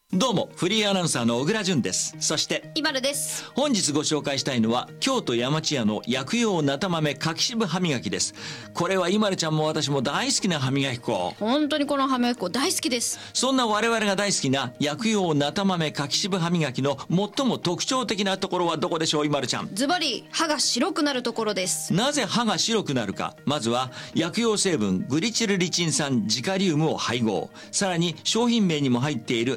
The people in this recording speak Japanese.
どうもフリーアナウンサーの小倉淳です。そしてイバルです。 本日ご紹介したいのは京都山千屋の薬用なた豆柿渋歯磨きです。これはイマルちゃんも私も大好きな歯磨き粉。 本当にこの歯磨き粉大好きです。 そんな我々が大好きな薬用なた豆柿渋歯磨きの最も特徴的なところはどこでしょう、イマルちゃん。 ズバリ歯が白くなるところです。 なぜ歯が白くなるか。まずは薬用成分グリチルリチン酸ジカリウムを配合、さらに商品名にも入っている